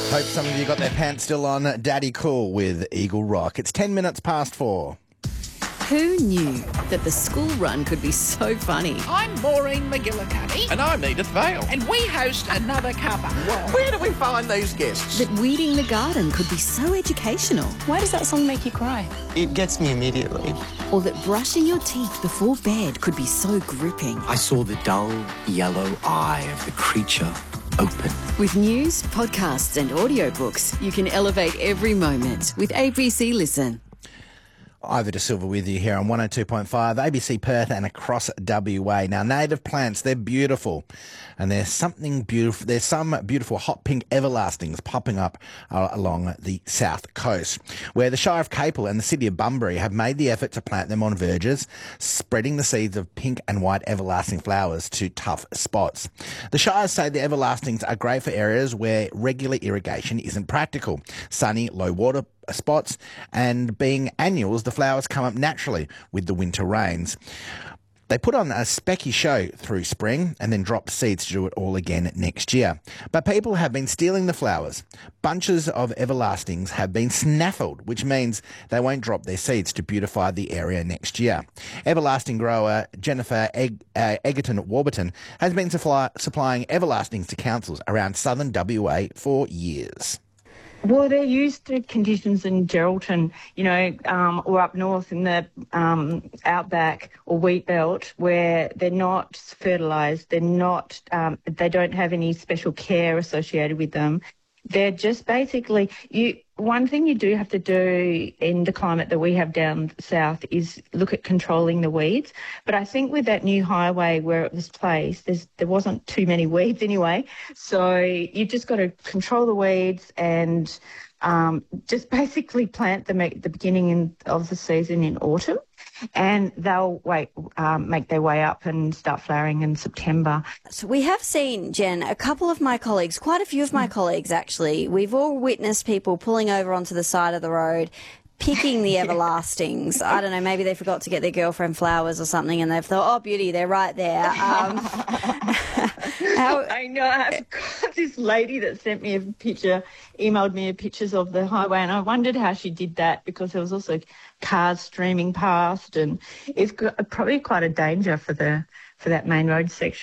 Hope some of you got their pants still on. Daddy Cool with Eagle Rock. It's 10 minutes past 4. Who knew that the school run could be so funny? I'm Maureen McGillicuddy. And I'm Edith Vale. And we host Another Cuppa. Where do we find these guests? That weeding the garden could be so educational. Why does that song make you cry? It gets me immediately. Or that brushing your teeth before bed could be so gripping. I saw the dull yellow eye of the creature open. With news, podcasts and audiobooks, you can elevate every moment with ABC Listen. Ivor De Silva with you here on 102.5 ABC Perth and across WA. Now, native plants, they're beautiful. And there's something beautiful. There's some beautiful hot pink everlastings popping up along the south coast, where the Shire of Capel and the city of Bunbury have made the effort to plant them on verges, spreading the seeds of pink and white everlasting flowers to tough spots. The Shires say the everlastings are great for areas where regular irrigation isn't practical. Sunny, low water spots, and being annuals, the flowers come up naturally with the winter rains. They put on a specky show through spring and then drop seeds to do it all again next year. But people have been stealing the flowers. Bunches of everlastings have been snaffled, which means they won't drop their seeds to beautify the area next year. Everlasting grower Jennifer Egerton Warburton has been supplying everlastings to councils around southern WA for years. Well, they're used to conditions in Geraldton, or up north in the outback or wheat belt, where they're not fertilised, they don't have any special care associated with them. They're just basically, one thing you do have to do in the climate that we have down south is look at controlling the weeds. But I think with that new highway where it was placed, there wasn't too many weeds anyway. So you've just got to control the weeds and just basically plant them at the beginning of the season in autumn. And they'll make their way up and start flowering in September. So we have seen, Jen, a couple of my colleagues, quite a few of my colleagues actually, we've all witnessed people pulling over onto the side of the road, picking the everlastings. I don't know, maybe they forgot to get their girlfriend flowers or something and they've thought, oh, beauty, they're right there. I know. I've got this lady that sent me a picture, emailed me pictures of the highway, and I wondered how she did that because there was also cars streaming past, and it's probably quite a danger for that main road section.